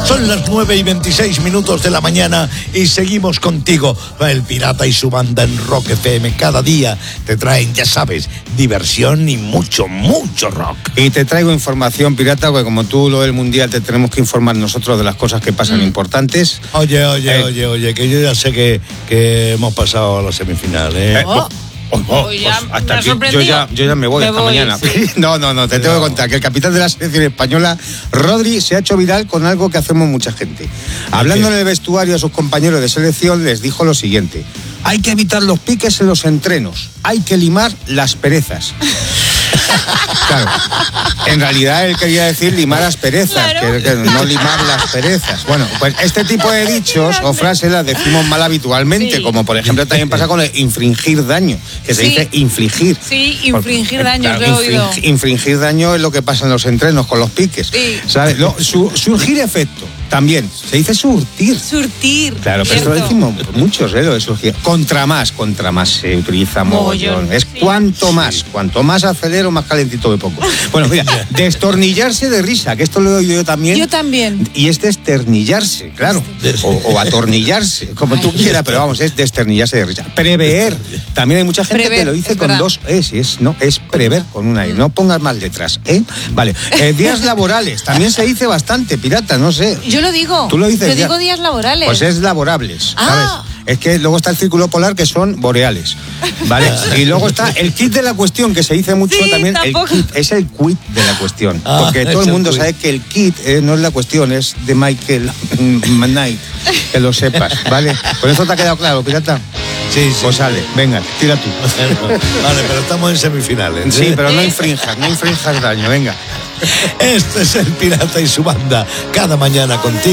Son las 9:26 de la mañana y seguimos contigo. El Pirata y su banda en Rock FM. Cada día te traen, ya sabes, diversión y mucho, mucho rock. Y te traigo información, Pirata, porque como tú lo del Mundial te tenemos que informar nosotros de las cosas que pasan importantes. Oye, que yo ya sé que hemos pasado a la semifinal, ¿eh? Hasta aquí, yo ya me voy hasta mañana. Sí. No, te tengo que contar que el capitán de la selección española, Rodri, se ha hecho viral con algo que hacemos mucha gente. Hablando en el vestuario a sus compañeros de selección, les dijo lo siguiente: hay que evitar los piques en los entrenos, hay que limar las perezas. Claro, en realidad él quería decir limar las perezas, claro. que no limar las perezas. Bueno, pues este tipo de dichos o frases las decimos mal habitualmente, como por ejemplo también pasa con el infringir daño, que se dice infligir. Sí, infringir daño, claro, lo he oído. Infringir daño es lo que pasa en los entrenos con los piques. Sí. ¿Sabes? Surgir efecto. También, se dice surtir. Surtir. Claro, pero esto lo decimos muchos, lo de surgir. Contra más se utiliza mogollón. Es cuanto más acelero, más calentito de poco. Bueno, mira, destornillarse de risa, que esto lo he oído yo también. Yo también. Y es desternillarse, claro. O atornillarse, como tú quieras, pero vamos, es desternillarse de risa. Prever. También hay mucha gente que lo dice con dos es prever con una E. No pongas más letras, ¿eh? Vale. Días laborales, también se dice bastante, Pirata, no sé. Yo lo digo. ¿Tú lo dices? Yo digo días laborales. Pues es laborables, ¿sabes? Es que luego está el círculo polar, que son boreales, ¿vale? Y luego está el kit de la cuestión, que se dice mucho también. Tampoco. El kit es el quit de la cuestión. Porque todo el mundo sabe que el kit no es la cuestión, es de Michael Knight. Que lo sepas, ¿vale? ¿Por eso te ha quedado claro, Pirata? Sí. Pues sale, venga, tira tú. Vale, pero estamos en semifinales. Sí, pero no infrinjas daño, venga. Este es el Pirata y su banda, cada mañana contigo.